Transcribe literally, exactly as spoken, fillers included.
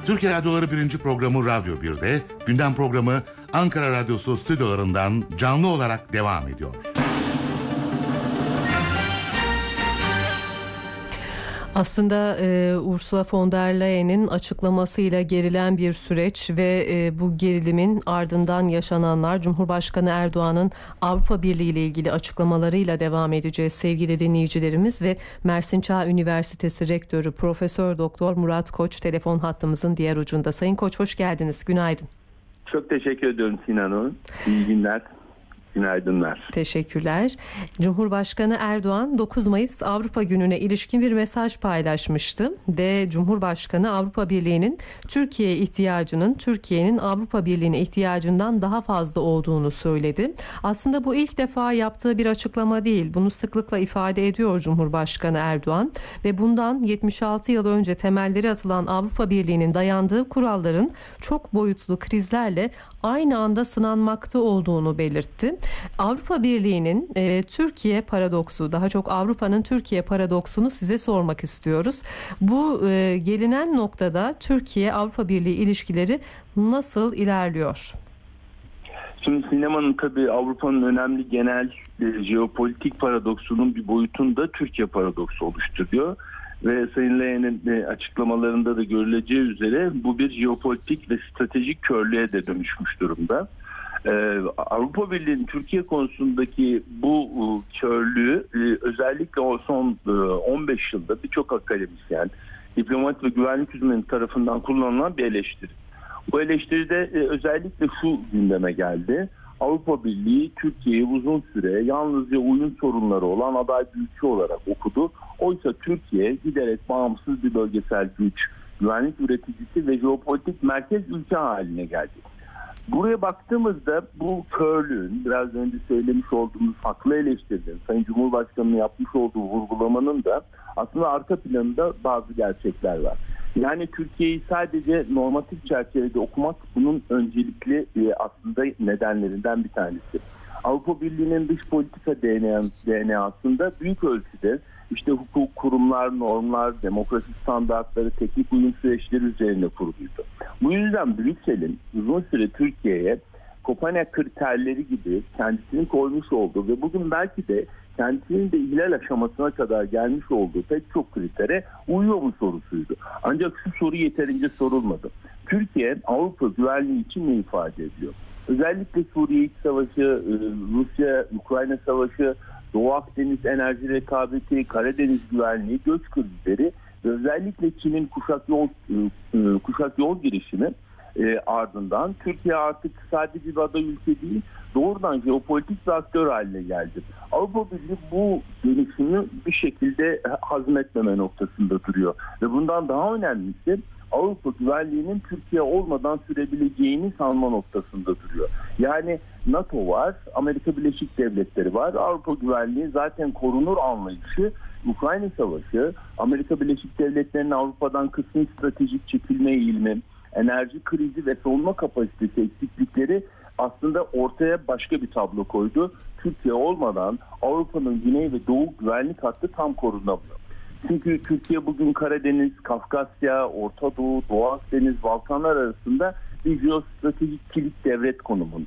Türkiye Radyoları birinci programı Radyo bir'de, gündem programı Ankara Radyosu stüdyolarından canlı olarak devam ediyor. Aslında e, Ursula von der Leyen'in açıklamasıyla gerilen bir süreç ve e, bu gerilimin ardından yaşananlar, Cumhurbaşkanı Erdoğan'ın Avrupa Birliği ile ilgili açıklamalarıyla devam edeceğiz sevgili dinleyicilerimiz ve Mersin Çağ Üniversitesi Rektörü Profesör Doktor Murat Koç telefon hattımızın diğer ucunda. Sayın Koç, hoş geldiniz. Günaydın. Çok teşekkür ediyorum Sinan Hanım. İyi günler. Günaydınlar. Teşekkürler. Cumhurbaşkanı Erdoğan dokuz Mayıs Avrupa Günü'ne ilişkin bir mesaj paylaşmıştı ve Cumhurbaşkanı Avrupa Birliği'nin Türkiye'ye ihtiyacının Türkiye'nin Avrupa Birliği'ne ihtiyacından daha fazla olduğunu söyledi. Aslında bu ilk defa yaptığı bir açıklama değil. Bunu sıklıkla ifade ediyor Cumhurbaşkanı Erdoğan ve bundan yetmiş altı yıl önce temelleri atılan Avrupa Birliği'nin dayandığı kuralların çok boyutlu krizlerle aynı anda sınanmakta olduğunu belirtti. Avrupa Birliği'nin e, Türkiye paradoksu, daha çok Avrupa'nın Türkiye paradoksunu size sormak istiyoruz. Bu e, gelinen noktada Türkiye-Avrupa Birliği ilişkileri nasıl ilerliyor? Şimdi sinemanın tabii Avrupa'nın önemli genel e, jeopolitik paradoksunun bir boyutunu da Türkiye paradoksu oluşturuyor. Ve Sayın Leyen'in e, açıklamalarında da görüleceği üzere bu bir jeopolitik ve stratejik körlüğe de dönüşmüş durumda. Ee, Avrupa Birliği'nin Türkiye konusundaki bu e, körlüğü e, özellikle o son e, on beş yılda birçok akademisyen, diplomat ve güvenlik uzmanı tarafından kullanılan bir eleştiri. Bu eleştiride e, özellikle şu gündeme geldi. Avrupa Birliği Türkiye'yi uzun süre yalnızca oyun sorunları olan aday bir ülke olarak okudu. Oysa Türkiye giderek bağımsız bir bölgesel güç, güvenlik üreticisi ve jeopolitik merkez ülke haline geldi. Buraya baktığımızda bu körlüğün, biraz önce söylemiş olduğumuz haklı eleştirinin, Sayın Cumhurbaşkanı'nın yapmış olduğu vurgulamanın da aslında arka planında bazı gerçekler var. Yani Türkiye'yi sadece normatif çerçevede okumak bunun öncelikli aslında nedenlerinden bir tanesi. Avrupa Birliği'nin dış politika D N A'sında büyük ölçüde işte hukuk, kurumlar, normlar, demokrasi standartları, teknik uyum süreçleri üzerine kuruluydu. Bu yüzden Brüksel'in uzun süre Türkiye'ye Kopenhag kriterleri gibi kendisinin koymuş olduğu ve bugün belki de kendisinin de ihlal aşamasına kadar gelmiş olduğu pek çok kritere uyuyor mu sorusuydu. Ancak şu soru yeterince sorulmadı. Türkiye Avrupa güvenliği için ne ifade ediyor? Özellikle Suriye İç Savaşı, Rusya-Ukrayna Savaşı, Doğu Akdeniz enerji rekabeti, Karadeniz güvenliği, göç krizleri ve özellikle Çin'in kuşak yol kuşak yol girişimi e, ardından Türkiye artık sadece bir aday ülke değil, doğrudan jeopolitik bir aktör haline geldi. Avrupa Birliği bu dönüşümü bir şekilde hazmetmeme noktasında duruyor ve bundan daha önemlisi Avrupa güvenliğinin Türkiye olmadan sürebileceğini sanma noktasında duruyor. Yani NATO var, Amerika Birleşik Devletleri var, Avrupa güvenliği zaten korunur anlayışı, Ukrayna Savaşı, Amerika Birleşik Devletleri'nin Avrupa'dan kısmi stratejik çekilme eğilimi, enerji krizi ve savunma kapasitesi eksiklikleri aslında ortaya başka bir tablo koydu. Türkiye olmadan Avrupa'nın güney ve doğu güvenlik hattı tam korunamıyor. Çünkü Türkiye bugün Karadeniz, Kafkasya, Orta Doğu, Doğu Akdeniz, Balkanlar arasında bir jeostratejik kilit devlet konumunda.